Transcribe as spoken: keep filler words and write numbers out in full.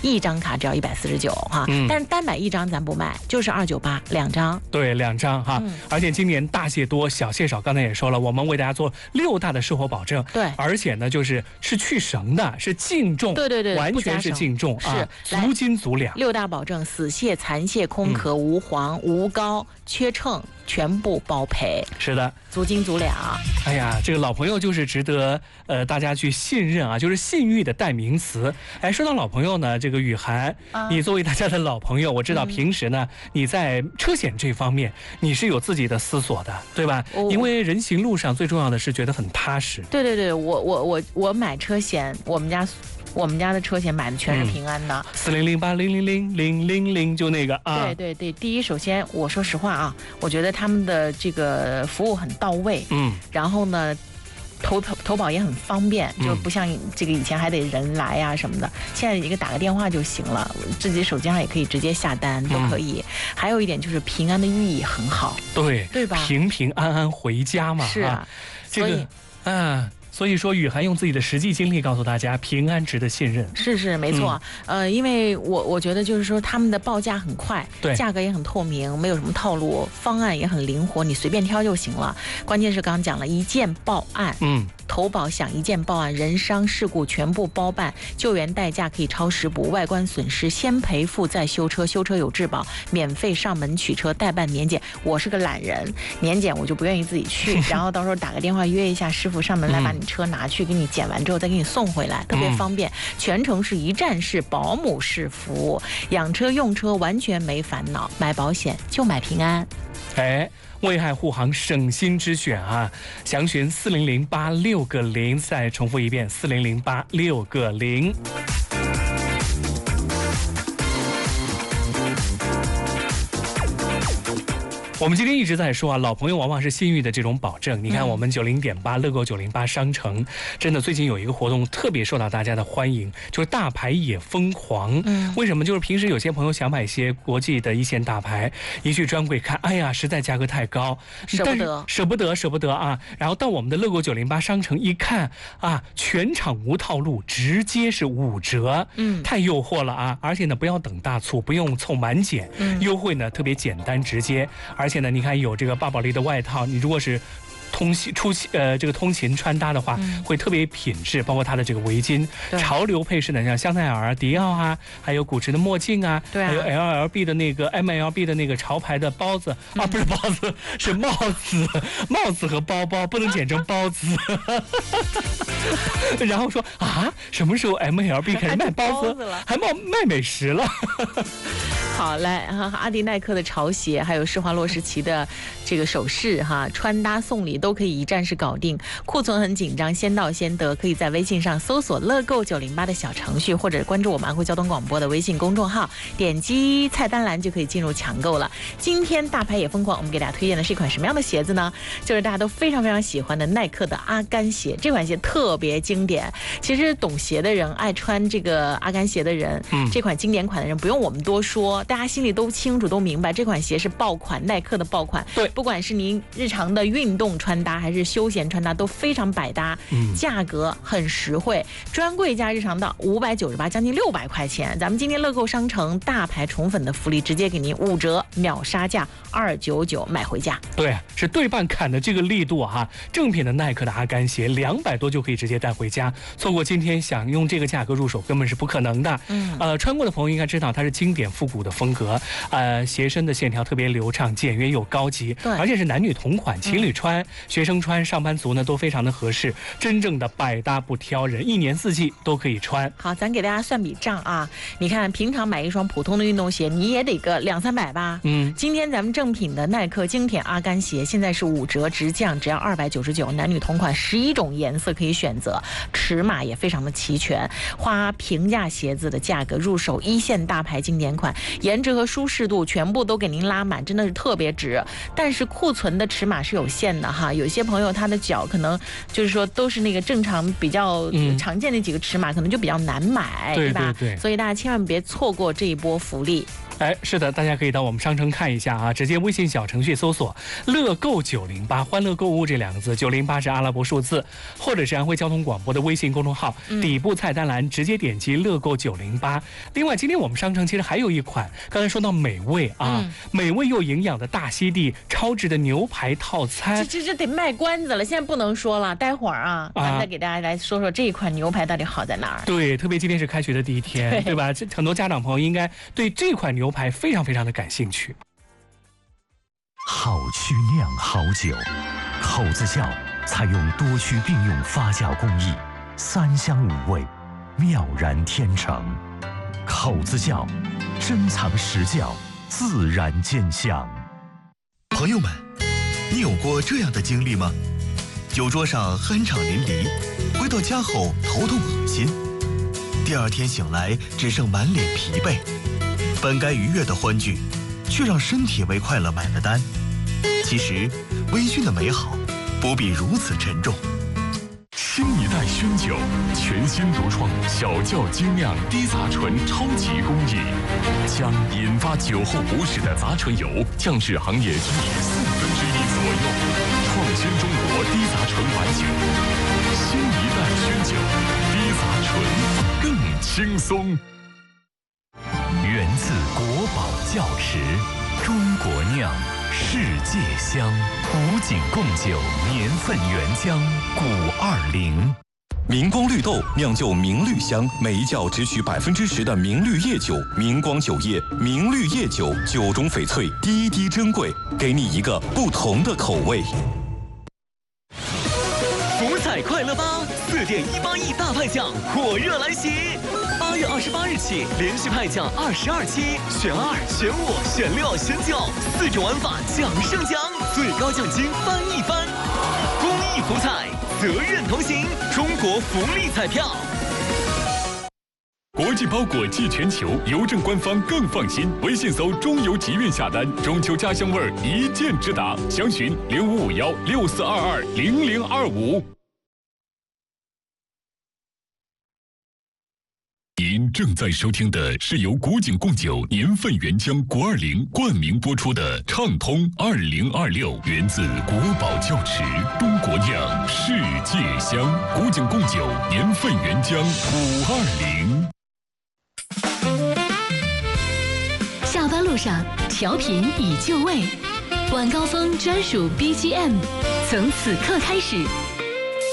一张卡只要一百四十九哈，嗯、但是单买一张咱不卖，就是二九八两张。 对，两张哈、嗯。而且今年大蟹多，小蟹少，刚才也说了，我们为大家做六大的售后保证。 对， 而且呢，就是是去绳的，是净重， 对对对， 完全是净重啊，足斤足两。 六大保证：死蟹、残蟹、空壳、嗯、无黄、无膏、缺秤，全部包赔。 是的， 足斤足两。 哎呀，这个老朋友就是值得呃大家去信任啊，就是信誉的代名词。哎，说到老朋友呢，这个雨涵，啊、你作为大家的老朋友，我知道平时呢、嗯、你在车险这方面你是有自己的思索的，对吧？哦、因为人行路上最重要的是觉得很踏实。 对对对，我我我我买车险，我们家。我们家的车险买的全是平安的， 四零零八零零零零零零就那个啊。 对对对，第一，首先我说实话啊，我觉得他们的这个服务很到位，嗯，然后呢，投投投保也很方便，就不像这个以前还得人来啊什么的，现在一个打个电话就行了，自己手机上也可以直接下单都可以。嗯、还有一点就是平安的寓意很好， 对对吧？ 平平安安回家嘛， 是啊， 这个所以啊。所以说，雨涵用自己的实际经历告诉大家，平安值得信任。 是是没错，嗯、呃，因为我我觉得就是说他们的报价很快， 对， 价格也很透明，没有什么套路，方案也很灵活，你随便挑就行了。关键是刚刚讲了一键报案，嗯。投保享一键报案，人伤事故全部包办，救援代价可以超时补，外观损失先赔付再修车，修车有质保，免费上门取车，代办年检。我是个懒人，年检我就不愿意自己去，然后到时候打个电话约一下师傅上门来把你车拿去，给你检完之后再给你送回来，特别方便。全程是一站式保姆式服务，养车用车完全没烦恼，买保险就买平安。 哎。危害护航省心之选啊！详询四零零八六个零，再重复一遍四零零八六个零。我们今天一直在说啊，老朋友往往是信誉的这种保证。你看，我们九零点八乐购九零八商城，真的最近有一个活动特别受到大家的欢迎，就是大牌也疯狂。嗯，为什么？就是平时有些朋友想买一些国际的一线大牌，一去专柜看，哎呀，实在价格太高， 舍不得， 舍不得，舍不得啊！然后到我们的乐购九零八商城一看啊，全场无套路，直接是五折，嗯，太诱惑了啊！而且呢，不要等大促，不用凑满减，嗯，优惠呢特别简单直接，而且。现在你看有这个巴宝莉的外套，你如果是通勤出呃这个通勤穿搭的话，嗯、会特别品质，包括它的这个围巾，潮流配饰呢，像香奈儿、迪奥啊，还有古驰的墨镜啊， 对啊， 还有 L L B 的那个 M L B 的那个潮牌的包子、嗯、啊，不是包子，是帽子，帽子和包包不能简称包子。然后说啊，什么时候 M L B 开始卖包子， 了还卖卖美食了？ 好，来哈，阿迪耐克的潮鞋，还有施华洛世奇的这个首饰哈，穿搭送礼都可以一站式搞定。库存很紧张，先到先得，可以在微信上搜索乐购九零八的小程序，或者关注我们安徽交通广播的微信公众号，点击菜单栏就可以进入抢购了。今天大牌也疯狂，我们给大家推荐的是一款什么样的鞋子呢？就是大家都非常非常喜欢的耐克的阿甘鞋，这款鞋特别经典。其实懂鞋的人，爱穿这个阿甘鞋的人，嗯，这款经典款的人，不用我们多说。大家心里都清楚都明白，这款鞋是爆款，耐克的爆款。 对， 不管是您日常的运动穿搭还是休闲穿搭都非常百搭，嗯，价格很实惠，专柜价日常到五百九十八，将近六百块钱。咱们今天乐购商城大牌宠粉的福利，直接给您五折秒杀价二九九买回家。 对，是对半砍的这个力度啊！正品的耐克的阿甘鞋两百多就可以直接带回家，错过今天想用这个价格入手根本是不可能的。嗯，呃，穿过的朋友应该知道它是经典复古的风格，呃，鞋身的线条特别流畅，简约又高级， 对， 而且是男女同款，情侣穿、嗯、学生穿、上班族呢都非常的合适，真正的百搭不挑人，一年四季都可以穿。 好，咱给大家算笔账啊，你看平常买一双普通的运动鞋你也得个两三百吧，嗯，今天咱们正品的耐克经典阿甘鞋现在是五折直降，只要二百九十九，男女同款，十一种颜色可以选择，尺码也非常的齐全，花平价鞋子的价格入手一线大牌经典款，颜值和舒适度全部都给您拉满，真的是特别值。但是库存的尺码是有限的哈，有些朋友他的脚可能就是说都是那个正常比较常见的几个尺码，嗯、可能就比较难买， 对吧？ 对对， 所以大家千万别错过这一波福利。 哎，是的，大家可以到我们商城看一下啊，直接微信小程序搜索乐购九零八欢乐购物这两个字，九零八是阿拉伯数字，或者是安徽交通广播的微信公众号、嗯、底部菜单栏直接点击乐购九零八。另外今天我们商城其实还有一款，刚才说到美味啊、嗯、美味又营养的大溪地超值的牛排套餐， 这这这得卖关子了，现在不能说了，待会儿啊咱们再给大家来说说这一款牛排到底好在哪儿。 对，特别今天是开学的第一天， 对, 对吧，这很多家长朋友应该对这款牛排非常非常的感兴趣。 好曲酿好酒，口子窖采用多区并用发酵工艺，三香五味，妙然天成。口子窖珍藏实窖，自然见香。 朋友们，你有过这样的经历吗？酒桌上酣畅淋漓，回到家后头痛恶心，第二天醒来只剩满脸疲惫，本该愉悦的欢聚，却让身体为快乐买了单。其实，微醺的美好不必如此沉重。 新一代熏酒，全新独创小窖精酿低杂醇超级工艺，将引发酒后不适的杂醇油降至行业均值四分之一左右，创新中国低杂醇白酒。新一代熏酒，低杂醇更轻松。 源自国宝窖池，中国酿，世界香。古井贡酒年份原浆古二零。 明光绿豆酿就明绿香，每一窖只取百分之十的明绿叶酒。明光酒业明绿叶酒，酒中翡翠，滴滴珍贵，给你一个不同的口味。 福彩快乐吧，四点一八亿大派奖火热来袭！八月二十八日起，连续派奖二十二期，选二、选五、选六、选九，四种玩法奖胜奖，最高奖金翻一番。公益福彩，责任同行，中国福利彩票。 国际包裹寄全球，邮政官方更放心。微信搜中邮集运下单，中秋家乡味儿一键直达。详询零五五幺六四二二零零二五。您正在收听的是由古井贡酒年份原浆国二零冠名播出的畅通二零二六，源自国宝窖池，中国酿，世界香。古井贡酒年份原浆五二零。 下班路上调频已就位，晚高峰专属 B G M， 从此刻开始